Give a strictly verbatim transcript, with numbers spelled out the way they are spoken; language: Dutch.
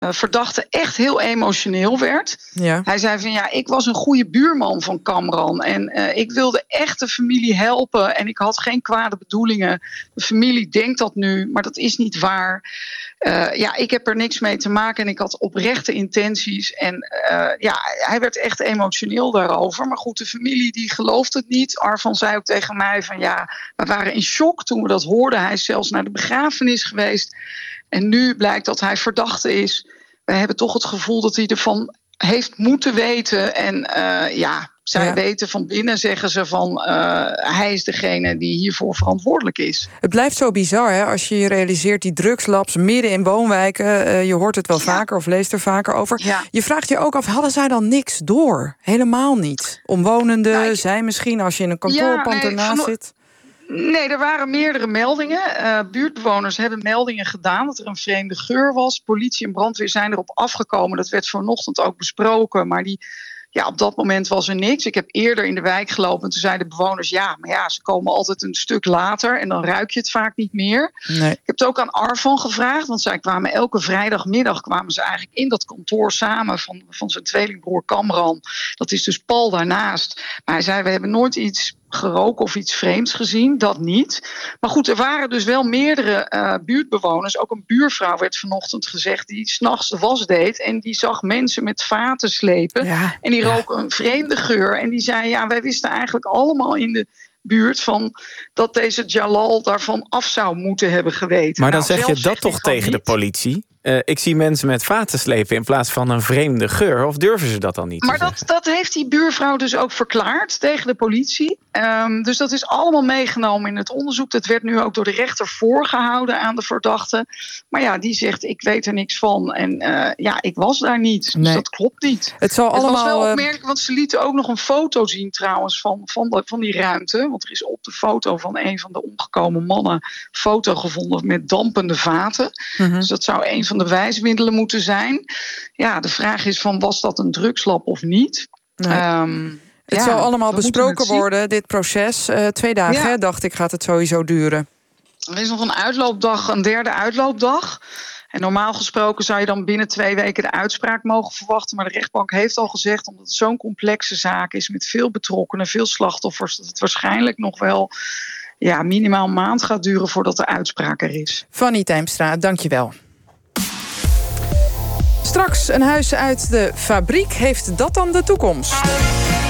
verdachte echt heel emotioneel werd. Ja. Hij zei van ja, ik was een goede buurman van Kamran. En uh, ik wilde echt de familie helpen. En ik had geen kwade bedoelingen. De familie denkt dat nu, maar dat is niet waar. Uh, ja, ik heb er niks mee te maken. En ik had oprechte intenties. En uh, ja, hij werd echt emotioneel daarover. Maar goed, de familie die gelooft het niet. Arfan zei ook tegen mij van ja, we waren in shock toen we dat hoorden. Hij is zelfs naar de begrafenis geweest. En nu blijkt dat hij verdachte is. We hebben toch het gevoel dat hij ervan heeft moeten weten. En uh, ja, zij ja. weten van binnen, zeggen ze van uh, hij is degene die hiervoor verantwoordelijk is. Het blijft zo bizar, hè, als je je realiseert die drugslabs midden in woonwijken. Uh, je hoort het wel ja. vaker of leest er vaker over. Ja. Je vraagt je ook af, hadden zij dan niks door? Helemaal niet. Omwonenden, nou, ik... zij misschien, als je in een kantoorpand ja, nee, ernaast vano- zit. Nee, er waren meerdere meldingen. Uh, buurtbewoners hebben meldingen gedaan dat er een vreemde geur was. Politie en brandweer zijn erop afgekomen. Dat werd vanochtend ook besproken. Maar die, ja, op dat moment was er niks. Ik heb eerder in de wijk gelopen en toen zeiden de bewoners ja, maar ja, ze komen altijd een stuk later en dan ruik je het vaak niet meer. Nee. Ik heb het ook aan Arfan gevraagd, want zij kwamen elke vrijdagmiddag kwamen ze eigenlijk in dat kantoor samen van, van zijn tweelingbroer Kamran. Dat is dus Paul daarnaast. Maar hij zei, we hebben nooit iets geroken of iets vreemds gezien, dat niet. Maar goed, er waren dus wel meerdere uh, buurtbewoners. Ook een buurvrouw werd vanochtend gezegd die 's nachts de was deed en die zag mensen met vaten slepen. Ja, en die ja. rook een vreemde geur. En die zei, ja, wij wisten eigenlijk allemaal in de buurt van dat deze Jalal daarvan af zou moeten hebben geweten. Maar dan nou, zeg je dat toch tegen niet. de politie? Uh, ik zie mensen met vaten slepen in plaats van een vreemde geur. Of durven ze dat dan niet Maar te dat, dat heeft die buurvrouw dus ook verklaard tegen de politie. Um, dus dat is allemaal meegenomen in het onderzoek. Dat werd nu ook door de rechter voorgehouden aan de verdachte. Maar ja, die zegt, ik weet er niks van. En uh, ja, ik was daar niet. Nee. Dus dat klopt niet. Het, zal het allemaal, was wel opmerkelijk, want ze lieten ook nog een foto zien trouwens van, van, de, van die ruimte. Want er is op de foto van een van de omgekomen mannen foto gevonden met dampende vaten. Mm-hmm. Dus dat zou een van de bewijsmiddelen moeten zijn. Ja, de vraag is van, was dat een drugslab of niet? Nee. Um, het ja, zal allemaal besproken worden, dit proces. Uh, twee dagen, ja. hè, dacht ik, gaat het sowieso duren. Er is nog een uitloopdag, een derde uitloopdag. En normaal gesproken zou je dan binnen twee weken de uitspraak mogen verwachten. Maar de rechtbank heeft al gezegd, omdat het zo'n complexe zaak is met veel betrokkenen, veel slachtoffers, dat het waarschijnlijk nog wel ja, minimaal een maand gaat duren voordat de uitspraak er is. Fanny Tijmstra, dank je wel. Straks een huis uit de fabriek. Heeft dat dan de toekomst?